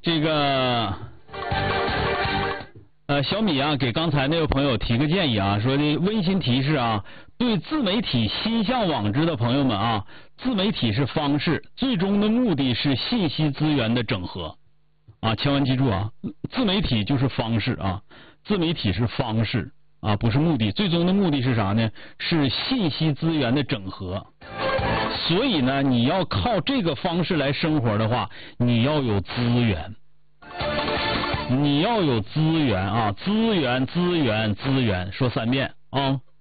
这个小米啊，给刚才那位朋友提个建议啊，说的温馨提示啊，对自媒体心向往之的朋友们啊，自媒体是方式，最终的目的是信息资源的整合啊，千万记住啊，自媒体就是方式啊，自媒体是方式啊，不是目的，最终的目的是啥呢？是信息资源的整合。所以呢，你要靠这个方式来生活的话，你要有资源。你要有资源啊，资源，说3遍啊。